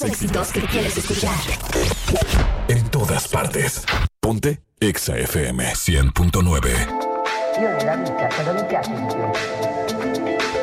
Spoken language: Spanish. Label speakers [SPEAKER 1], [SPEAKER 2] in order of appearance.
[SPEAKER 1] Éxitos que quieres escuchar.
[SPEAKER 2] En todas partes. Ponte Exa FM 100.9.
[SPEAKER 3] Io nella vita, quando mi piace mi piace.